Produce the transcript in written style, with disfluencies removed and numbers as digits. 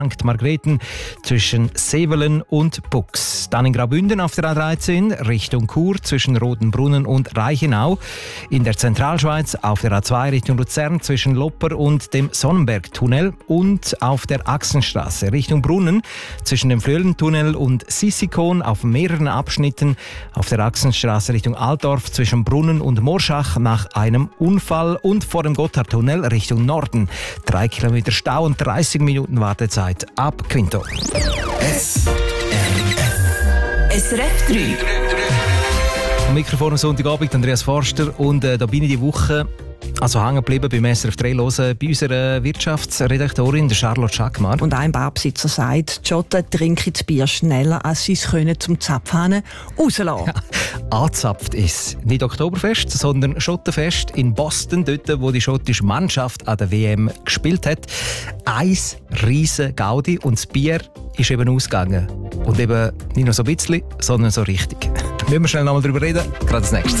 St. Margrethen zwischen Sevelen und Bux. Dann in Graubünden auf der A13 Richtung Chur zwischen Rotenbrunnen und Reichenau. In der Zentralschweiz auf der A2 Richtung Luzern zwischen Lopper und dem Sonnenbergtunnel. Und auf der Achsenstraße Richtung Brunnen zwischen dem Flöhlentunnel und Sissikon auf mehreren Abschnitten. Auf der Achsenstraße Richtung Altdorf zwischen Brunnen und Morschach nach einem Unfall. Und vor dem Gotthardtunnel Richtung Norden 3 Kilometer Stau und 30 Minuten Wartezeit ab Quinto. SRF 3. Am Mikrofon am Sonntagabend Andreas Forster und da bin ich die Woche hängen geblieben beim SRF 3 hören bei unserer Wirtschaftsredaktorin der Charlotte Schackmar. Und ein Barbesitzer sagt, die Schotten trinken das Bier schneller, als sie es können zum Zapfhahn rauslassen. Ja, angezapft ist nicht Oktoberfest, sondern Schottenfest in Boston, dort wo die schottische Mannschaft an der WM gespielt hat. Ein riesen Gaudi und das Bier ist eben ausgegangen. Und eben nicht nur so ein bisschen, sondern so richtig. Müssen wir schnell nochmal drüber reden, gerade als nächstes.